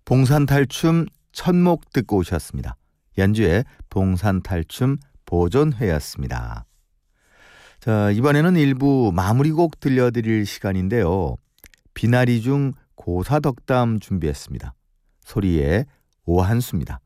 봉산탈춤 천목 듣고 오셨습니다. 연주의 봉산탈춤 보존회였습니다. 자, 이번에는 1부 마무리곡 들려드릴 시간인데요. 비나리 중 고사덕담 준비했습니다. 소리의 오한수입니다.